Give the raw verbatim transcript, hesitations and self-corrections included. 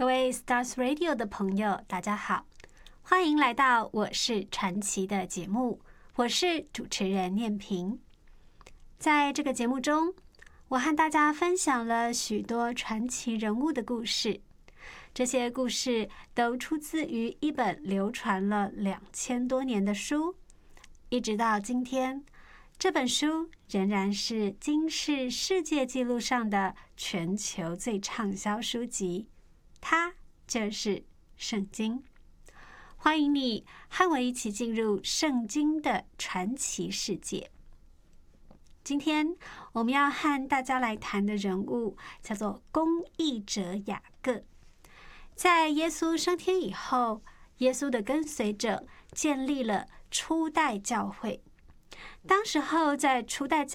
各位 Stars Radio 的朋友，大家好，欢迎来到我是传奇的节目，我是主持人念萍。在这个节目中，我和大家分享了许多传奇人物的故事，这些故事都出自于一本流传了两千多年的书，一直到今天，这本书仍然是金氏世界纪录上的全球最畅销书籍，它就是圣经。欢迎你和我一起进入圣经的传奇世界。今天我们要和大家来谈的人物叫做公义者雅各。在耶稣升天以后，耶稣的跟随者建立了初代教会。当时候在初代教